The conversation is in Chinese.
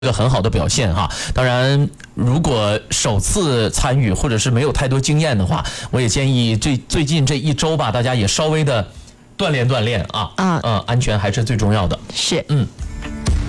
一个很好的表现哈。当然，如果首次参与或者是没有太多经验的话，我也建议最近这一周吧，大家也稍微的锻炼锻炼啊。安全还是最重要的。 是。